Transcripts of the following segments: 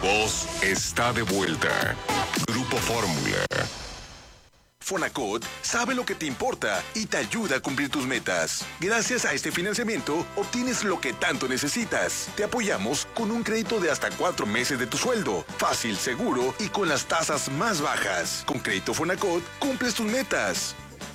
Voz está de vuelta. Grupo Fórmula. Fonacot sabe lo que te importa y te ayuda a cumplir tus metas. Gracias a este financiamiento, obtienes lo que tanto necesitas. Te apoyamos con un crédito de hasta 4 meses de tu sueldo. Fácil, seguro y con las tasas más bajas. Con Crédito Fonacot, cumples tus metas.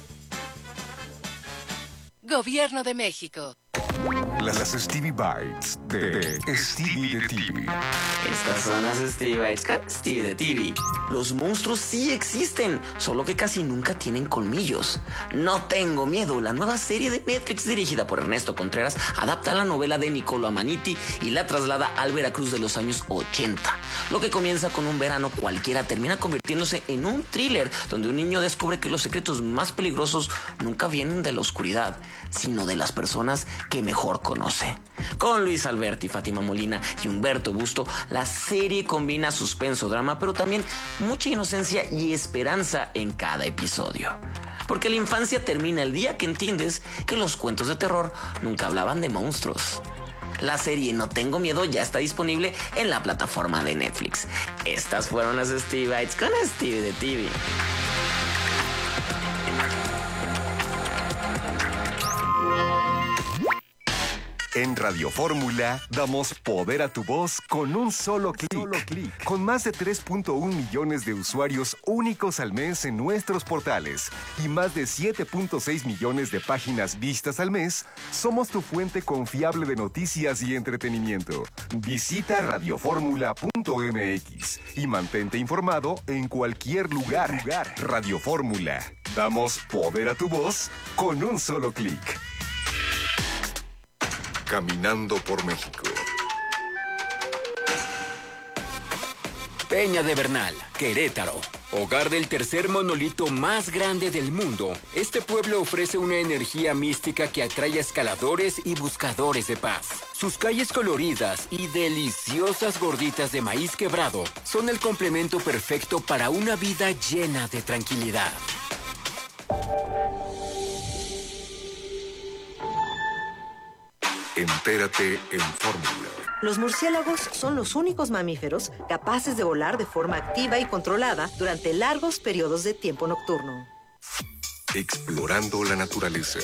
Gobierno de México. Las Stevie Bites de Stevie de TV. Estas son las Stevie Bites con Stevie de TV. Los monstruos sí existen, solo que casi nunca tienen colmillos. No tengo miedo. La nueva serie de Netflix dirigida por Ernesto Contreras adapta la novela de Niccolo Amaniti y la traslada al Veracruz de los años 80. Lo que comienza con un verano cualquiera termina convirtiéndose en un thriller donde un niño descubre que los secretos más peligrosos nunca vienen de la oscuridad, sino de las personas que mejor conoce. Con Luis Alberti, Fátima Molina y Humberto Busto, la serie combina suspenso, drama, pero también mucha inocencia y esperanza en cada episodio. Porque la infancia termina el día que entiendes que los cuentos de terror nunca hablaban de monstruos. La serie No Tengo Miedo ya está disponible en la plataforma de Netflix. Estas fueron las Stevie Bites con Stevie de TV. En Radio Fórmula damos poder a tu voz con un solo clic. Con más de 3.1 millones de usuarios únicos al mes en nuestros portales y más de 7.6 millones de páginas vistas al mes, somos tu fuente confiable de noticias y entretenimiento. Visita radioformula.mx y mantente informado en cualquier lugar. Radio Fórmula. Damos poder a tu voz con un solo clic. Caminando por México. Peña de Bernal, Querétaro. Hogar del tercer monolito más grande del mundo, este pueblo ofrece una energía mística que atrae a escaladores y buscadores de paz. Sus calles coloridas y deliciosas gorditas de maíz quebrado son el complemento perfecto para una vida llena de tranquilidad. Entérate en Fórmula. Los murciélagos son los únicos mamíferos capaces de volar de forma activa y controlada durante largos periodos de tiempo nocturno. Explorando la naturaleza.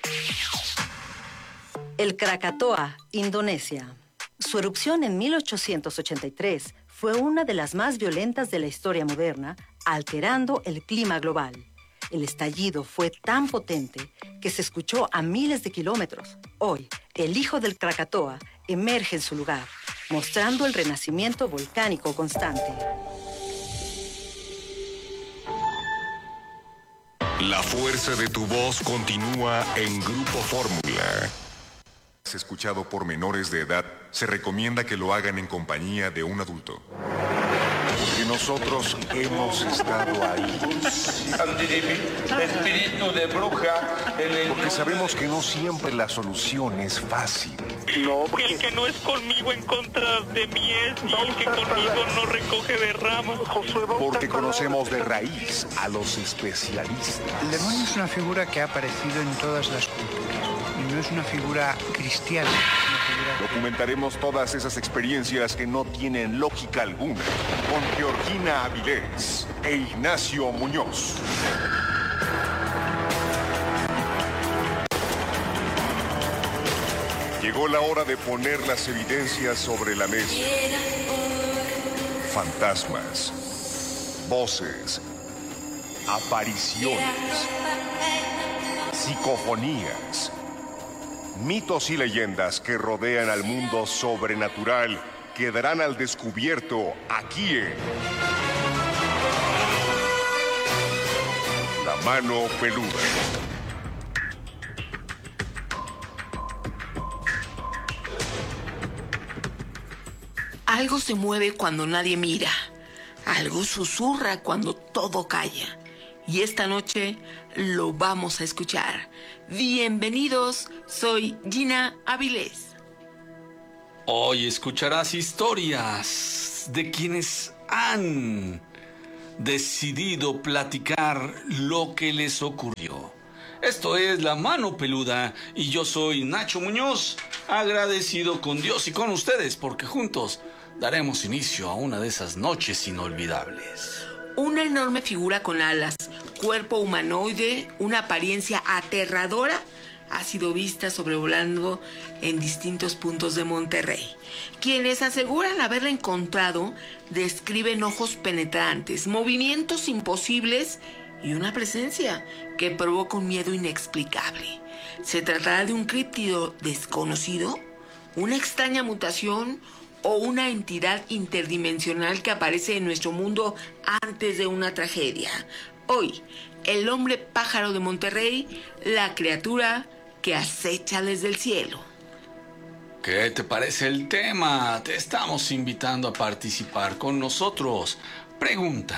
El Krakatoa, Indonesia. Su erupción en 1883 fue una de las más violentas de la historia moderna, alterando el clima global. El estallido fue tan potente que se escuchó a miles de kilómetros. Hoy, el hijo del Krakatoa emerge en su lugar, mostrando el renacimiento volcánico constante. La fuerza de tu voz continúa en Grupo Fórmula. Si es escuchado por menores de edad, se recomienda que lo hagan en compañía de un adulto. Porque nosotros hemos estado ahí. Espíritu de bruja. Porque sabemos que no siempre la solución es fácil. No, El que no es conmigo en contra de mí es, y el que conmigo no recoge de ramas. Porque conocemos de raíz a los especialistas. El demonio es una figura que ha aparecido en todas las culturas y no es una figura cristiana. Documentaremos todas esas experiencias que no tienen lógica alguna con Georgina Avilés e Ignacio Muñoz. Llegó la hora de poner las evidencias sobre la mesa. Fantasmas, voces, apariciones, psicofonías, mitos y leyendas que rodean al mundo sobrenatural quedarán al descubierto aquí en La Mano Peluda. Algo se mueve cuando nadie mira. Algo susurra cuando todo calla. Y esta noche lo vamos a escuchar. Bienvenidos, soy Gina Avilés. Hoy escucharás historias de quienes han decidido platicar lo que les ocurrió. Esto es La Mano Peluda y yo soy Nacho Muñoz, agradecido con Dios y con ustedes porque juntos daremos inicio a una de esas noches inolvidables. Una enorme figura con alas, cuerpo humanoide, una apariencia aterradora, ha sido vista sobrevolando en distintos puntos de Monterrey. Quienes aseguran haberla encontrado describen ojos penetrantes, movimientos imposibles y una presencia que provoca un miedo inexplicable. ¿Se tratará de un críptido desconocido? ¿Una extraña mutación? ¿O una entidad interdimensional que aparece en nuestro mundo antes de una tragedia? Hoy, el hombre pájaro de Monterrey, la criatura que acecha desde el cielo. ¿Qué te parece el tema? Te estamos invitando a participar con nosotros. Pregunta: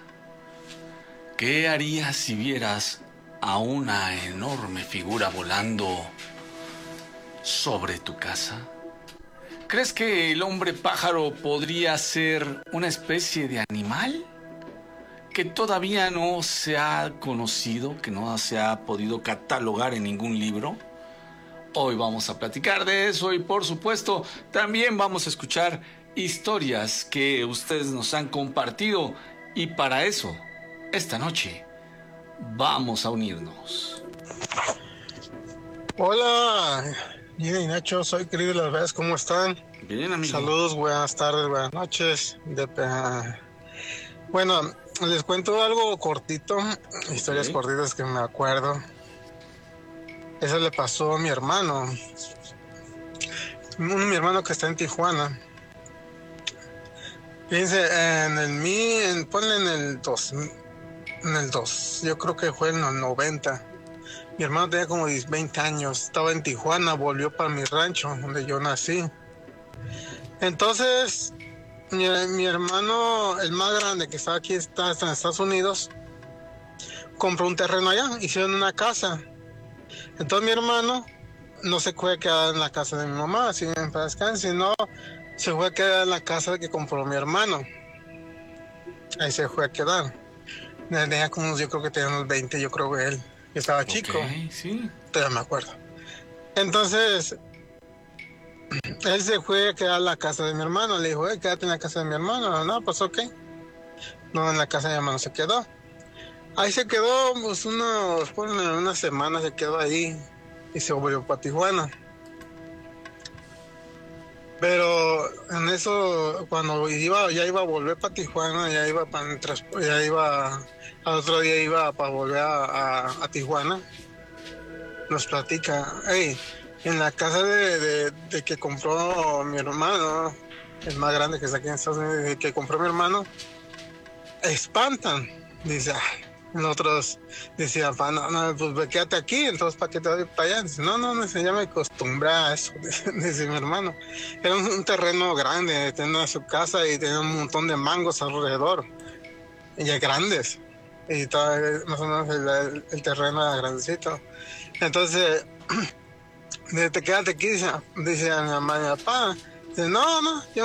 ¿qué harías si vieras a una enorme figura volando sobre tu casa? ¿Crees que el hombre pájaro podría ser una especie de animal que todavía no se ha conocido, que no se ha podido catalogar en ningún libro? Hoy vamos a platicar de eso y, por supuesto, también vamos a escuchar historias que ustedes nos han compartido. Y para eso, esta noche, vamos a unirnos. Hola, Gina y Nacho, soy querido Las Vegas, ¿cómo están? Bien, amigo. Saludos, buenas tardes, buenas noches. Bueno, les cuento algo cortito, historias cortitas que me acuerdo. Eso le pasó a mi hermano. Mi hermano que está en Tijuana. Fíjense, ponle en el 2, yo creo que fue en el 90. Mi hermano tenía como 20 años, estaba en Tijuana, volvió para mi rancho, donde yo nací. Entonces, mi hermano, el más grande, que está aquí, está en Estados Unidos, compró un terreno allá, hicieron una casa. Entonces mi hermano no se fue a quedar en la casa de mi mamá, así en paz descanse, sino se fue a quedar en la casa que compró mi hermano. Ahí se fue a quedar. Tenía como, yo creo que tenía unos 20, yo creo que él. Estaba chico, sí. Pero me acuerdo. Entonces, él se fue a quedar en la casa de mi hermano. Le dijo, quédate en la casa de mi hermano. No, pues ok. No, en la casa de mi hermano se quedó. Ahí se quedó, pues unas semanas se quedó ahí y se volvió para Tijuana. Pero en eso, cuando ya iba a volver para Tijuana, al otro día iba para volver a Tijuana, nos platica, en la casa de que compró mi hermano, el más grande que está aquí en Estados Unidos, que compró mi hermano, espantan. Dice, nosotros decían, no, pues quédate aquí, entonces ¿para qué te voy para allá? Dice, no, ya me acostumbré a eso, dice mi hermano. Era un terreno grande, tenía su casa y tenía un montón de mangos alrededor, y grandes, y todo, más o menos el terreno era grandecito. Entonces, dice, quédate aquí, dice a mi mamá y a mi papá. Dice, no,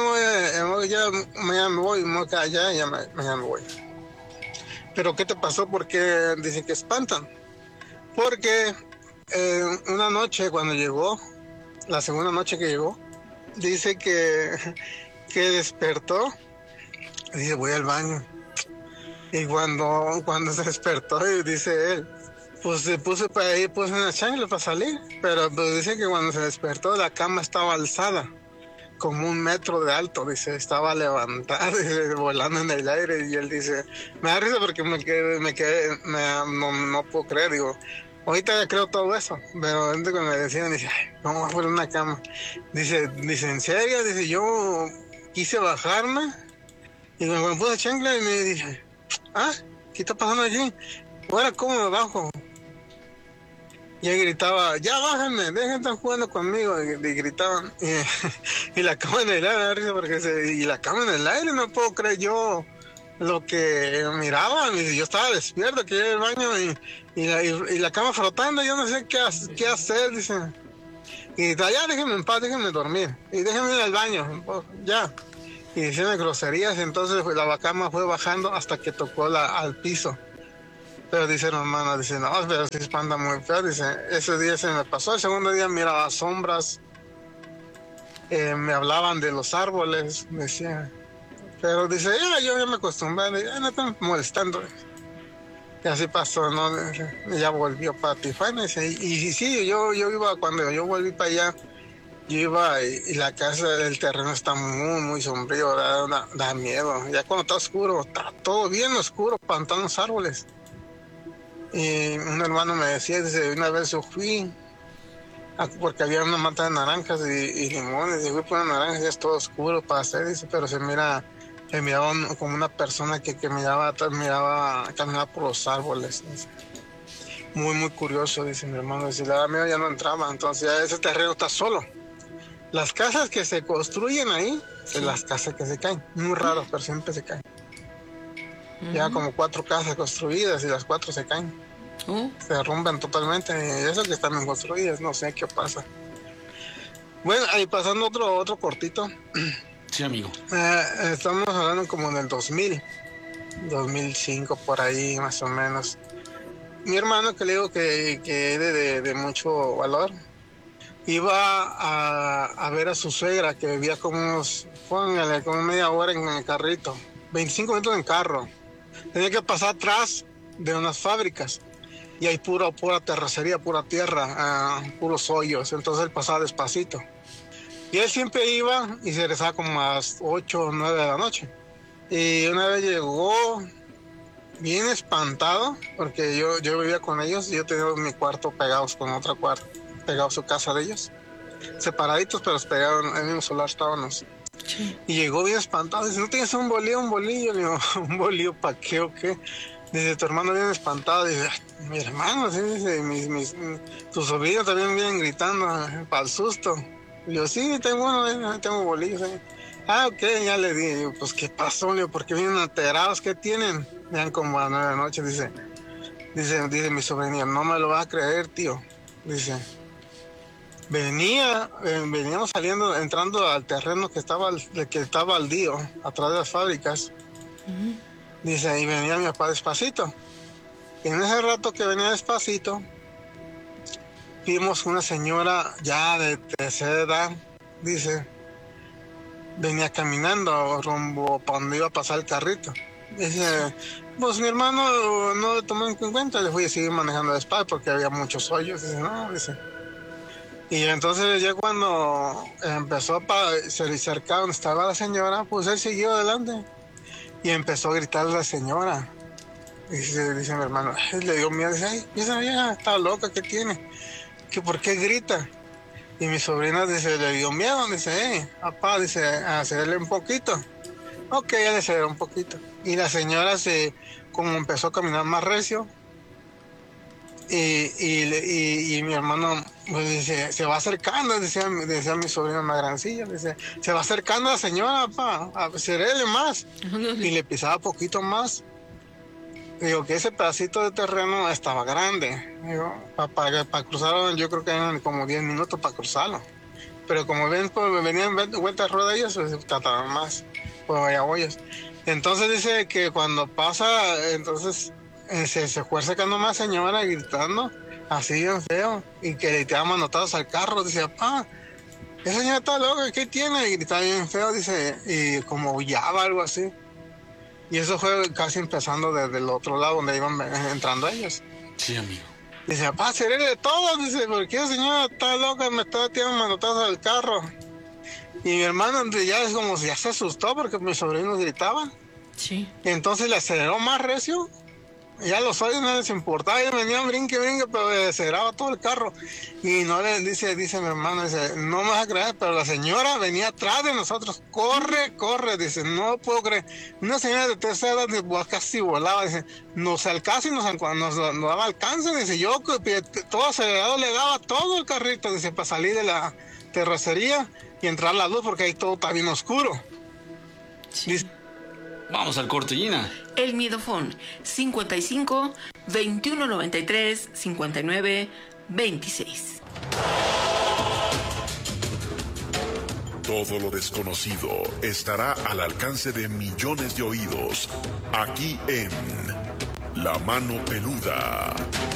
mañana me voy a quedar allá y mañana me voy. ¿Pero qué te pasó? Porque dicen que espantan. Porque una noche cuando llegó, la segunda noche que llegó, dice que despertó, dice, voy al baño. Y cuando se despertó, dice él, pues se puso para ir, puso una chancla para salir. Pero pues dice que cuando se despertó, la cama estaba alzada, como 1 metro de alto, dice, estaba levantada, dice, volando en el aire. Y él dice, me da risa porque me quedé, no puedo creer, digo, ahorita ya creo todo eso, pero antes cuando me decían, dice, ¿cómo va a poner una cama? Dice, ¿en serio? Dice, yo quise bajarme, y cuando me puse chancla y me dije, ¿qué está pasando allí? Ahora, ¿cómo me bajo? Y él gritaba, ya bájame, dejen de estar jugando conmigo. Y gritaban, y la cama en el aire, y la cama en el aire, no puedo creer yo lo que miraba. Yo estaba despierto, que iba al baño y la cama flotando, yo no sé qué hacer, dice. Y gritaba, ya déjenme en paz, déjenme dormir, y déjenme ir al baño, ya. Y diciendo groserías, entonces la cama fue bajando hasta que tocó al piso. Pero dice mi hermana, dice, no, pero se espanta muy feo, dice, ese día se me pasó, el segundo día miraba sombras me hablaban de los árboles, decía. Pero dice, yo ya me acostumbré, no están molestando. Y así pasó, ¿no? Ya volvió para Tijuana. Y sí, yo iba, cuando yo volví para allá, yo iba y la casa, el terreno está muy, muy sombrío, da miedo. Ya cuando está oscuro, está todo bien oscuro, pantanos, árboles. Y un hermano me decía, dice, una vez yo fui, porque había una mata de naranjas y limones, y fui por unas naranjas y es todo oscuro para hacer, dice, pero se miraba como una persona que miraba, caminaba por los árboles. Dice. Muy, muy curioso, dice mi hermano, dice, la verdad mía ya no entraba, entonces ya ese terreno está solo. Las casas que se construyen ahí, son las casas que se caen, muy raras, pero siempre se caen. Ya como 4 casas construidas y las 4 se caen. Se derrumban totalmente. Y eso que están bien construidas, no sé qué pasa. Bueno, ahí pasando otro cortito. Sí, amigo. Estamos hablando como del 2000, 2005, por ahí más o menos. Mi hermano, que le digo que es de mucho valor, iba a ver a su suegra, que vivía como media hora en el carrito, 25 minutos en carro. Tenía que pasar atrás de unas fábricas y hay pura terracería, pura tierra, puros hoyos. Entonces él pasaba despacito. Y él siempre iba y se regresaba como a las 8 o 9 de la noche. Y una vez llegó bien espantado, porque yo vivía con ellos y yo tenía mi cuarto pegados con otro cuarto, pegados a su casa de ellos. Separaditos, pero pegados en el mismo solar estábamos. Sí. Y llegó bien espantado, dice, ¿no tienes un bolillo? Le digo, ¿un bolillo para qué o qué? Dice, tu hermano viene espantado. Dice, mi hermano, sí, dice, tus sobrinos también vienen gritando para el susto. Y yo, sí, tengo bolillos. Ok, ya le di, pues, ¿qué pasó? Le digo, ¿por qué vienen alterados? ¿Qué tienen? Vean como a las 9 de la noche, dice mi sobrina, no me lo vas a creer, tío. Dice, veníamos entrando al terreno que estaba baldío, atrás de las fábricas. Dice, y venía mi papá despacito. Y en ese rato que venía despacito, vimos una señora ya de tercera edad, dice, venía caminando rumbo para donde iba a pasar el carrito. Dice, pues mi hermano no lo tomó en cuenta, le fui a seguir manejando despacio porque había muchos hoyos. Dice, no, dice. Y entonces ya cuando empezó se le acercaba donde estaba la señora, pues él siguió adelante y empezó a gritar a la señora. Dice mi hermano, le dio miedo, dice, ay, esa vieja está loca, ¿qué tiene? ¿Que por qué grita? Y mi sobrina dice, le dio miedo, dice, papá, dice, acelerle un poquito. Ok, ya le aceleró un poquito. Y la señora como empezó a caminar más recio, y mi hermano pues, dice, se va acercando, decía mi sobrina más grancilla, dice, se va acercando a la señora, papá, acelerle más. Y le pisaba poquito más. Digo que ese pedacito de terreno estaba grande. Digo, para cruzarlo, yo creo que eran como 10 minutos para cruzarlo. Pero como ven, pues, venían vueltas rodillas, pues trataban más, pues vaya hoyos. Entonces dice que cuando pasa, entonces se fue acercando más señora gritando, así bien feo, y que le tiraban manotadas al carro. Dice, papá, esa señora está loca, ¿qué tiene? Y gritaba bien feo, dice, y como aullaba, algo así. Y eso fue casi empezando desde el otro lado donde iban entrando ellos. Sí, amigo. Dice, papá, seré de todos. Dice, ¿por qué la señora está loca? Me está tirando manotazos al carro. Y mi hermano ya es como ya se asustó porque mis sobrinos gritaban. Sí. Y entonces le aceleró más recio. Ya los hoyos no les importaba. Ellos venían brinque, pero le aceleraba todo el carro. Y no le dice mi hermano, dice, no me vas a creer, pero la señora venía atrás de nosotros. Corre. Dice, no puedo creer. Una señora de tercera edad casi volaba. Dice, nos alcanza y nos daba alcance. Dice, yo todo acelerado le daba todo el carrito. Dice, para salir de la terracería y entrar a la luz porque ahí todo está bien oscuro. Sí. Dice, vamos al corte, Gina. El Miedofón, 55 21 93 59 26. Todo lo desconocido estará al alcance de millones de oídos, aquí en La Mano Peluda.